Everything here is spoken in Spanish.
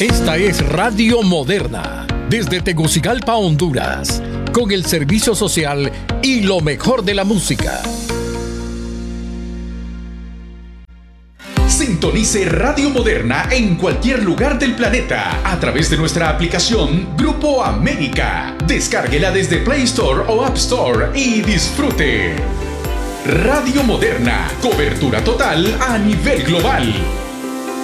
Esta es Radio Moderna, desde Tegucigalpa, Honduras, con el servicio social y lo mejor de la música. Sintonice Radio Moderna en cualquier lugar del planeta a través de nuestra aplicación Grupo América. Descárguela desde Play Store o App Store y disfrute. Radio Moderna, cobertura total a nivel global.